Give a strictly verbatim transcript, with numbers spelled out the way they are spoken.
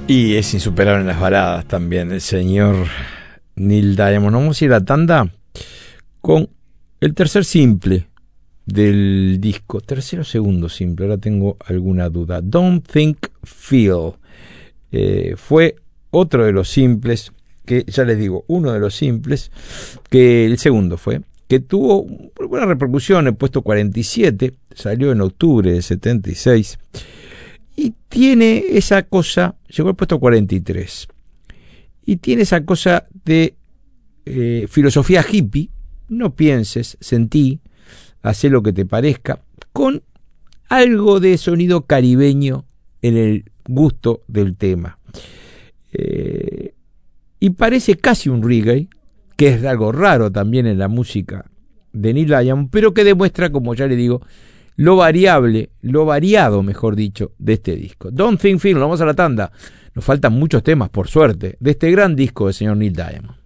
Y es insuperable en las baladas también, el señor Neil Diamond. Nos vamos a ir a tanda con el tercer simple del disco. Tercero o segundo simple, ahora tengo alguna duda. Don't Think Feel. Eh, fue otro de los simples, que ya les digo, uno de los simples, que el segundo fue, que tuvo buena repercusión, el puesto cuarenta y siete, salió en octubre de setenta y seis. Y tiene esa cosa, llegó al puesto cuarenta y tres, y tiene esa cosa de eh, filosofía hippie, no pienses, sentí, hacé lo que te parezca, con algo de sonido caribeño en el gusto del tema. Eh, y parece casi un reggae, que es algo raro también en la música de Neil Diamond, pero que demuestra, como ya le digo, lo variable, lo variado, mejor dicho, de este disco. Don't Think Feel, vamos a la tanda. Nos faltan muchos temas, por suerte, de este gran disco del señor Neil Diamond.